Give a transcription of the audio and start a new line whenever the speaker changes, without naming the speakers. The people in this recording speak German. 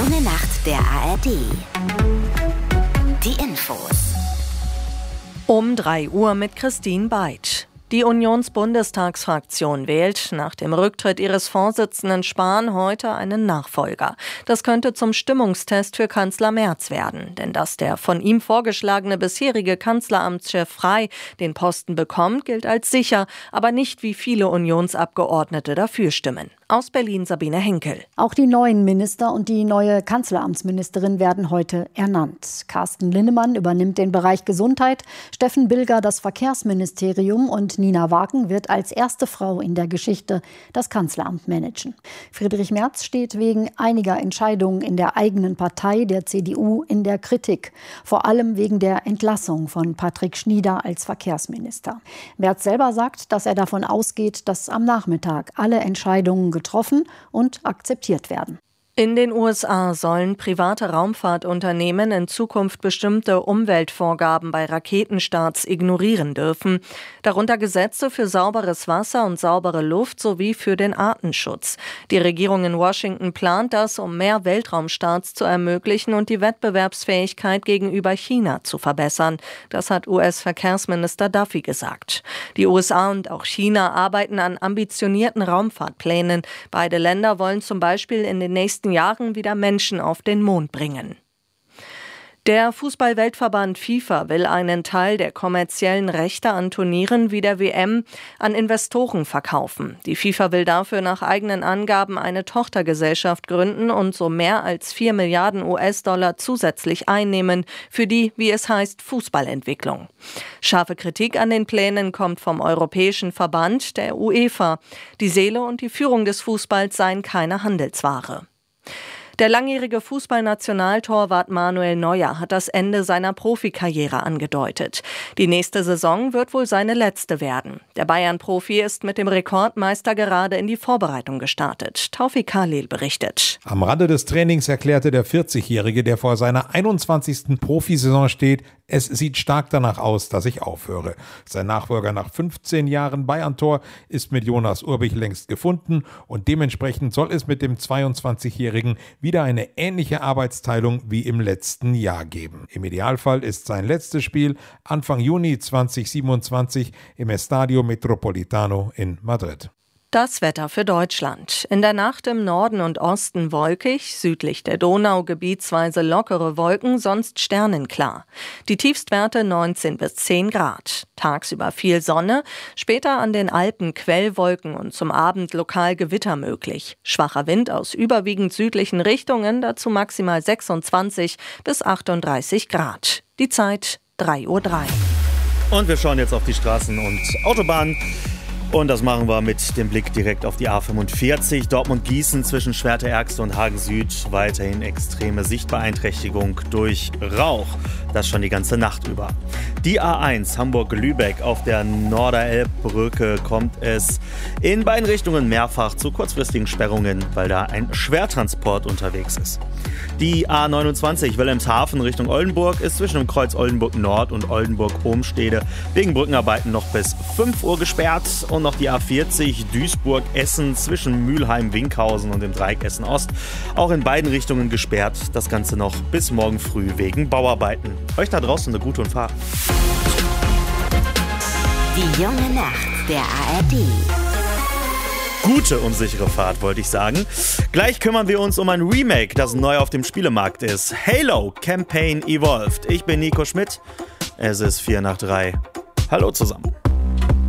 junge Nacht der ARD. Die Infos.
Um 3 Uhr mit Christine Beitsch. Die Unionsbundestagsfraktion wählt nach dem Rücktritt ihres Vorsitzenden Spahn heute einen Nachfolger. Das könnte zum Stimmungstest für Kanzler Merz werden. Denn dass der von ihm vorgeschlagene bisherige Kanzleramtschef Frey den Posten bekommt, gilt als sicher, aber nicht wie viele Unionsabgeordnete dafür stimmen. Aus Berlin Sabine Henkel.
Auch die neuen Minister und die neue Kanzleramtsministerin werden heute ernannt. Carsten Linnemann übernimmt den Bereich Gesundheit, Steffen Bilger das Verkehrsministerium und Nina Wagen wird als erste Frau in der Geschichte das Kanzleramt managen. Friedrich Merz steht wegen einiger Entscheidungen in der eigenen Partei, der CDU, in der Kritik. Vor allem wegen der Entlassung von Patrick Schnieder als Verkehrsminister. Merz selber sagt, dass er davon ausgeht, dass am Nachmittag alle Entscheidungen getroffen und akzeptiert werden.
In den USA sollen private Raumfahrtunternehmen in Zukunft bestimmte Umweltvorgaben bei Raketenstarts ignorieren dürfen, darunter Gesetze für sauberes Wasser und saubere Luft sowie für den Artenschutz. Die Regierung in Washington plant das, um mehr Weltraumstarts zu ermöglichen und die Wettbewerbsfähigkeit gegenüber China zu verbessern. Das hat US-Verkehrsminister Duffy gesagt. Die USA und auch China arbeiten an ambitionierten Raumfahrtplänen. Beide Länder wollen zum Beispiel in den nächsten Jahren wieder Menschen auf den Mond bringen. Der Fußball-Weltverband FIFA will einen Teil der kommerziellen Rechte an Turnieren wie der WM an Investoren verkaufen. Die FIFA will dafür nach eigenen Angaben eine Tochtergesellschaft gründen und so mehr als 4 Milliarden US-Dollar zusätzlich einnehmen für die, wie es heißt, Fußballentwicklung. Scharfe Kritik an den Plänen kommt vom Europäischen Verband, der UEFA. Die Seele und die Führung des Fußballs seien keine Handelsware. Der langjährige Fußballnationaltorwart Manuel Neuer hat das Ende seiner Profikarriere angedeutet. Die nächste Saison wird wohl seine letzte werden. Der Bayern-Profi ist mit dem Rekordmeister gerade in die Vorbereitung gestartet. Taufik Khalil berichtet.
Am Rande des Trainings erklärte der 40-Jährige, der vor seiner 21. Profisaison steht, es sieht stark danach aus, dass ich aufhöre. Sein Nachfolger nach 15 Jahren Bayern-Tor ist mit Jonas Urbich längst gefunden und dementsprechend soll es mit dem 22-Jährigen wieder eine ähnliche Arbeitsteilung wie im letzten Jahr geben. Im Idealfall ist sein letztes Spiel Anfang Juni 2027 im Estadio Metropolitano in Madrid.
Das Wetter für Deutschland. In der Nacht im Norden und Osten wolkig, südlich der Donau gebietsweise lockere Wolken, sonst sternenklar. Die Tiefstwerte 19 bis 10 Grad. Tagsüber viel Sonne, später an den Alpen Quellwolken und zum Abend lokal Gewitter möglich. Schwacher Wind aus überwiegend südlichen Richtungen, dazu maximal 26 bis 38 Grad. Die Zeit 3:03 Uhr.
Und wir schauen jetzt auf die Straßen und Autobahnen. Und das machen wir mit dem Blick direkt auf die A45. Dortmund-Gießen zwischen Schwerte-Ergste und Hagen-Süd. Weiterhin extreme Sichtbeeinträchtigung durch Rauch. Das schon die ganze Nacht über. Die A1 Hamburg-Lübeck auf der Norderelbbrücke kommt es in beiden Richtungen mehrfach zu kurzfristigen Sperrungen, weil da ein Schwertransport unterwegs ist. Die A29 Wilhelmshaven Richtung Oldenburg ist zwischen dem Kreuz Oldenburg Nord und Oldenburg-Homstede wegen Brückenarbeiten noch bis 5 Uhr gesperrt. Und noch die A40 Duisburg-Essen zwischen Mülheim-Winkhausen und dem Dreieck Essen-Ost. Auch in beiden Richtungen gesperrt. Das Ganze noch bis morgen früh wegen Bauarbeiten. Euch da draußen eine gute Fahrt.
Die junge Nacht der ARD.
Gute und sichere Fahrt, wollte ich sagen. Gleich kümmern wir uns um ein Remake, das neu auf dem Spielemarkt ist. Halo Campaign Evolved. Ich bin Nico Schmidt. Es ist 2:04. Hallo zusammen.